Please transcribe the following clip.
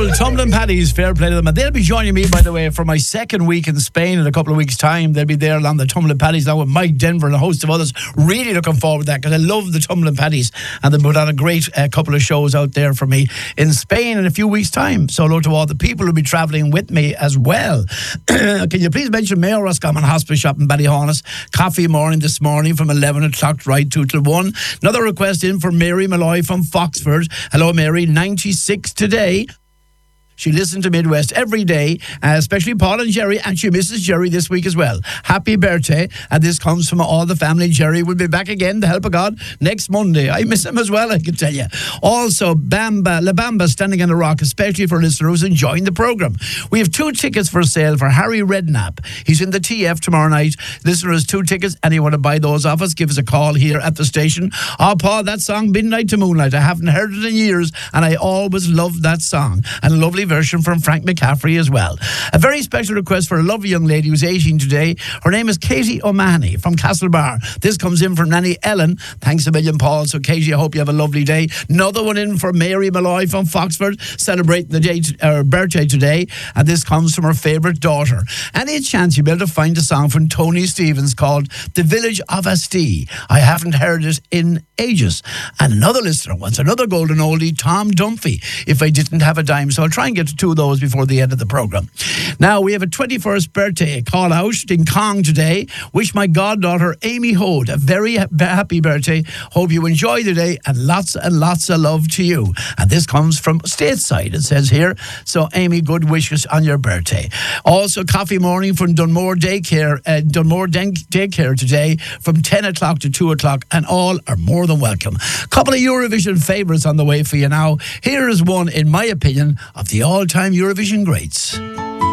old Tumblin' Paddies, fair play to them. And they'll be joining me, by the way, for my second week in Spain in a couple of weeks' time. They'll be there along the Tumblin' Paddies along with Mike Denver and a host of others. Really looking forward to that because I love the Tumblin' Paddies, and they put on a great couple of shows out there for me in Spain in a few weeks' time. So hello to all the people who'll be travelling with me as well. Can you please mention Mayo Roscommon Hospice Shop in Ballyhaunis? Coffee morning this morning from 11 o'clock right 2 till 1. Another request in from Mary Malloy from Foxford. Hello, Mary. 96 today. She listens to Midwest every day, especially Paul and Jerry, and she misses Jerry this week as well. Happy birthday. And this comes from all the family. Jerry will be back again, the help of God, next Monday. I miss him as well, I can tell you. Also, La Bamba Standing on the Rock, especially for listeners who's enjoying the programme. We have 2 tickets for sale for Harry Redknapp. He's in the TF tomorrow night. Listeners, 2 tickets, and you want to buy those off us, give us a call here at the station. Oh, Paul, that song, Midnight to Moonlight, I haven't heard it in years, and I always loved that song. And a lovely version from Frank McCaffrey as well. A very special request for a lovely young lady who's 18 today. Her name is Katie O'Mahony from Castlebar. This comes in from Nanny Ellen. Thanks a million, Paul. So, Katie, I hope you have a lovely day. Another one in for Mary Malloy from Foxford, celebrating the day her birthday today. And this comes from her favourite daughter. Any chance you'll be able to find a song from Tony Stevens called The Village of Asti? I haven't heard it in ages. And another listener wants another golden oldie, Tom Dunphy, If I Didn't Have a Dime. So I'll try and get to 2 of those before the end of the programme. Now, we have a 21st birthday call out in Kong today. Wish my goddaughter Amy Hode a very happy birthday. Hope you enjoy the day and lots of love to you. And this comes from Stateside, it says here. So, Amy, good wishes on your birthday. Also, coffee morning from Dunmore Daycare today from 10 o'clock to 2 o'clock, and all are more than welcome. Couple of Eurovision favourites on the way for you now. Here is one, in my opinion, of the all-time Eurovision greats.